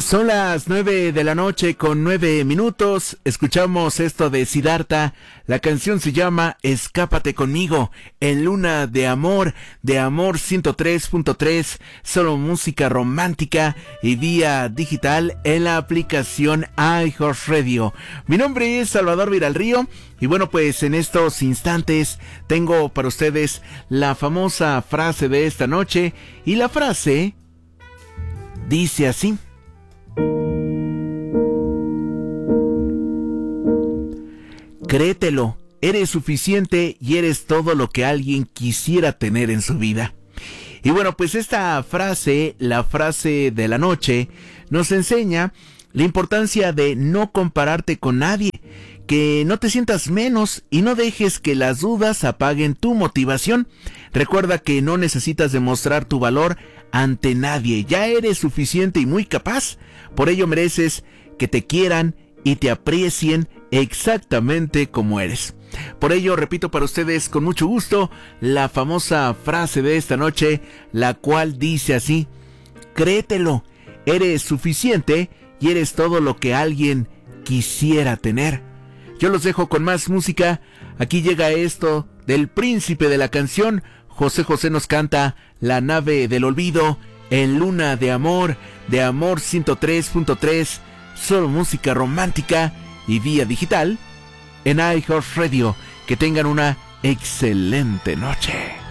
Son las 9:09 Escuchamos esto de Siddhartha. La canción se llama Escápate conmigo, en Luna de Amor 103.3, solo música romántica y vía digital en la aplicación iHeartRadio. Mi nombre es Salvador Viralrío y bueno, pues en estos instantes tengo para ustedes la famosa frase de esta noche, y la frase dice así: créetelo, eres suficiente y eres todo lo que alguien quisiera tener en su vida. Y bueno, pues esta frase, la frase de la noche, nos enseña la importancia de no compararte con nadie, que no te sientas menos y no dejes que las dudas apaguen tu motivación. Recuerda que no necesitas demostrar tu valor ante nadie, ya eres suficiente y muy capaz. Por ello mereces que te quieran y te aprecien exactamente como eres. Por ello repito para ustedes con mucho gusto la famosa frase de esta noche, la cual dice así: créetelo, eres suficiente y eres todo lo que alguien quisiera tener. Yo los dejo con más música. Aquí llega esto del príncipe de la canción. José José nos canta La nave del olvido en Luna de Amor 103.3, solo música romántica y vía digital en iHeartRadio. Que tengan una excelente noche.